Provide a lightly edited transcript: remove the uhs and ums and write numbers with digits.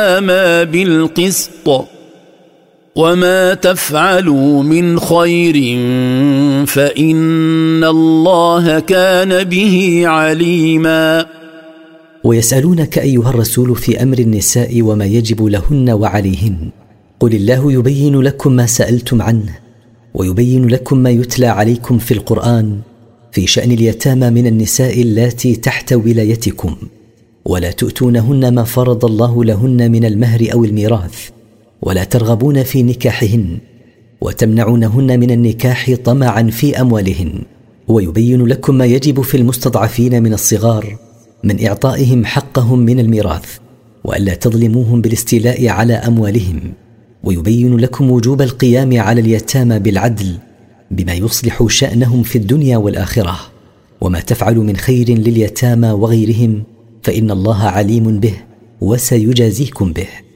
واليتامى بالقسط وما تفعلوا من خير فإن الله كان به عليما. ويسألونك أيها الرسول في أمر النساء وما يجب لهن وعليهن، قل الله يبين لكم ما سألتم عنه ويبين لكم ما يتلى عليكم في القرآن في شأن اليتامى من النساء اللاتي تحت ولايتكم، ولا تؤتونهن ما فرض الله لهن من المهر أو الميراث، ولا ترغبون في نكاحهن وتمنعونهن من النكاح طمعا في أموالهن، ويبين لكم ما يجب في المستضعفين من الصغار من إعطائهم حقهم من الميراث، وألا تظلموهم بالاستيلاء على أموالهم، ويبين لكم وجوب القيام على اليتامى بالعدل بما يصلح شأنهم في الدنيا والآخرة، وما تفعلوا من خير لليتامى وغيرهم فإن الله عليم به وسيجازيكم به.